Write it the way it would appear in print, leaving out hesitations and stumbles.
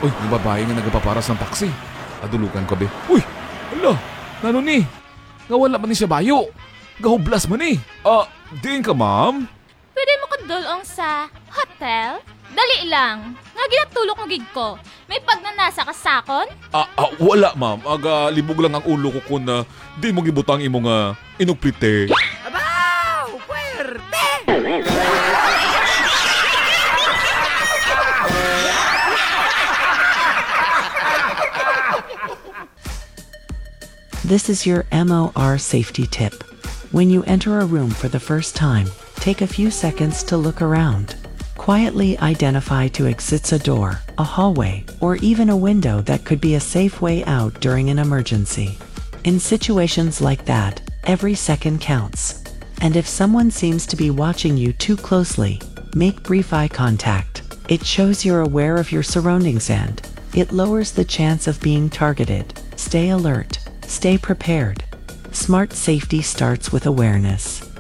Uy, yung babae nga nagapaparas ng taxi. Adulukan ko be. Uy, ala, nano ni? Nga wala man ni siya bayo. Gahublas man ni. Diin ka ma'am? Pwede mo kadulong sa hotel? Dali lang. Nga ginatulok mo gig ko. May pagnanasa ka sakon? Wala ma'am. Aga libog lang ang ulo ko kung di mo gibutang imong inugprite. Abaw! Puwerte! This is your MOR safety tip. When you enter a room for the first time, take a few seconds to look around. Quietly identify two exits: a door, a hallway, or even a window that could be a safe way out during an emergency. In situations like that, every second counts. And if someone seems to be watching you too closely, make brief eye contact. It shows you're aware of your surroundings and it lowers the chance of being targeted. Stay alert. Stay prepared. Smart safety starts with awareness.